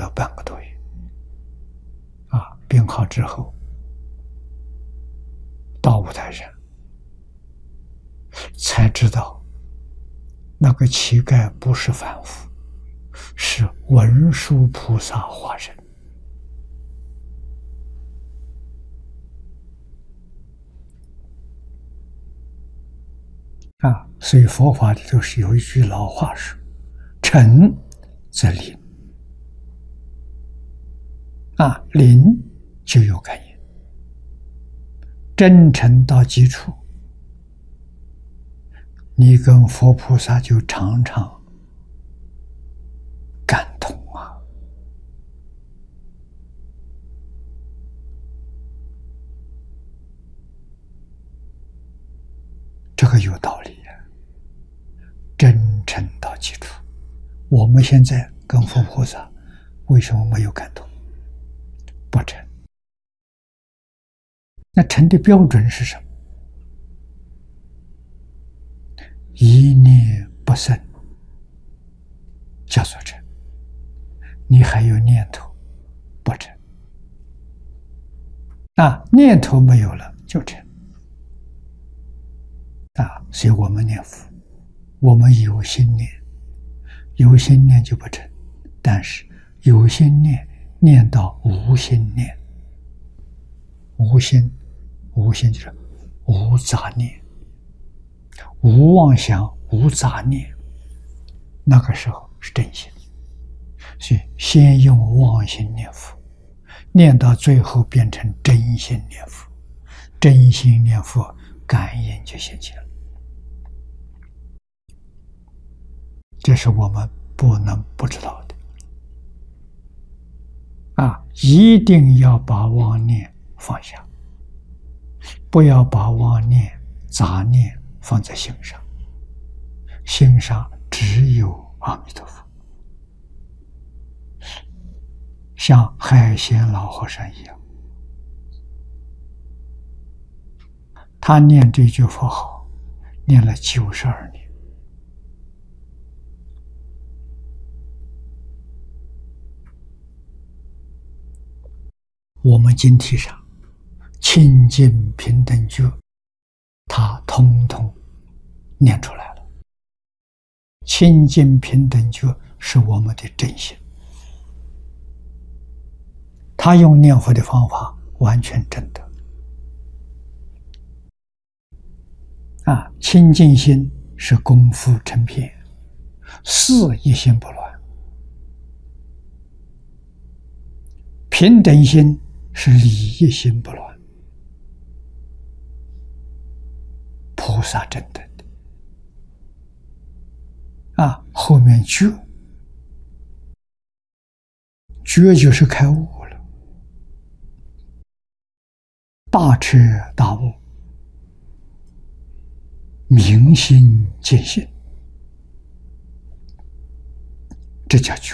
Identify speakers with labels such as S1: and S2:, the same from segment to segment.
S1: 了半个多月，病好之后，到五台山才知道，那个乞丐不是凡夫，是文殊菩萨化身。所以佛法里头是有一句老话说：“诚则灵。”灵就有感应，真诚到极处，你跟佛菩萨就常常感通这个有道理真诚到极处。我们现在跟佛菩萨为什么没有感通？不诚。那诚的标准是什么？一念不生叫做诚，你还有念头不诚，念头没有了就诚。所以我们念佛，我们有心念，有心念就不诚，但是有心念念到无心念，无心就是无杂念，无妄想，无杂念，那个时候是真心。所以先用妄心念佛，念到最后变成真心念佛，真心念佛，感应就现前了。这是我们不能不知道的一定要把妄念放下，不要把妄念、杂念放在心上，心上只有阿弥陀佛。像海鲜老和尚一样，他念这句佛号念了92年。我们经题上清净平等觉，他通通念出来了。清净平等觉是我们的真心，他用念佛的方法完全正得。清净心是功夫成片，事一心不乱；平等心是理一心不乱。菩萨真的后面觉就是开悟了，大彻大悟，明心见性，这叫觉。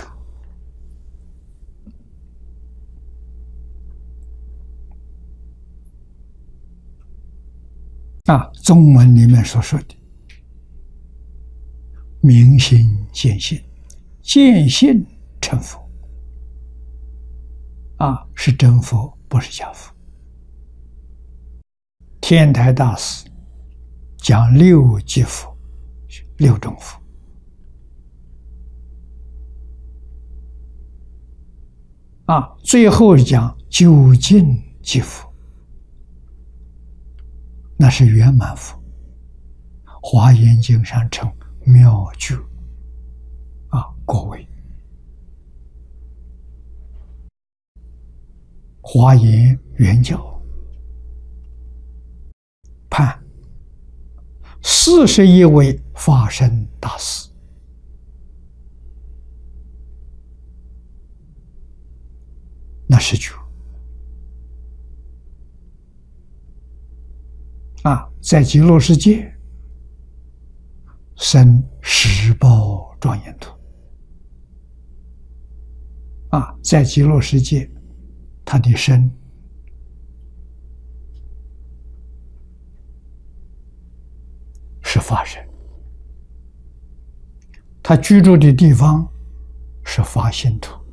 S1: 中文里面所说的明心见性，见性成佛是真佛，不是假佛。天台大师讲六即佛，6种佛最后讲究竟即佛，那是圆满佛。华严经上称妙觉果位。华严圆教判41位法身大士，那是觉在极乐世界生十报庄严土在极乐世界他的身是法身，他居住的地方是法性土